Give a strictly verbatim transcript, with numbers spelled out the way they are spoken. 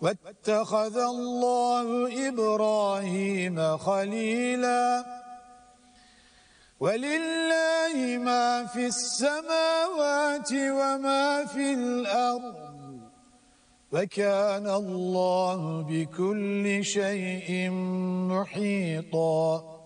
واتخذ الله إبراهيم خليلا ولله ما في السماوات وما في الأرض وكان الله بكل شيء محيطا.